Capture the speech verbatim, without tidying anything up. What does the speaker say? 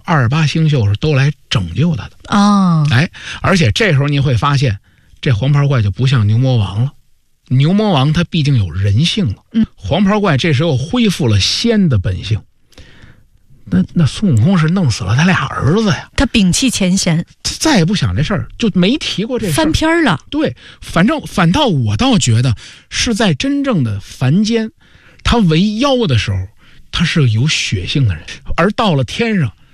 二十八星宿是都来拯救他的啊、哦！ 哎，而且这时候你会发现，这黄袍怪就不像牛魔王了。牛魔王他毕竟有人性了， 嗯， 黄袍怪这时候恢复了仙的本性。那那孙悟空是弄死了他俩儿子呀， 他摒弃前嫌， 再也不想这事儿，就没提过这事儿， 翻篇了。 对，反正反倒我倒觉得是在真正的凡间，他为妖的时候，他是个有血性的人，而到了天上，